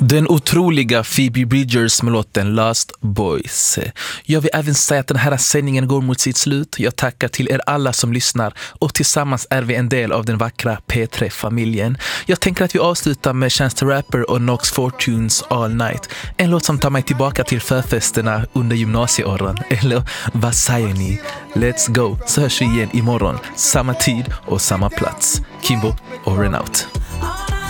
Den otroliga Phoebe Bridgers med låten Last Boys. Jag vill även säga att den här sändningen går mot sitt slut. Jag tackar till er alla som lyssnar och tillsammans är vi en del av den vackra P3-familjen. Jag tänker att vi avslutar med Chance the Rapper och Nox Fortunes All Night. En låt som tar mig tillbaka till förfesterna under gymnasieåren. Eller vad säger ni? Let's go, så hörs vi igen imorgon. Samma tid och samma plats. Kimbo, over and out.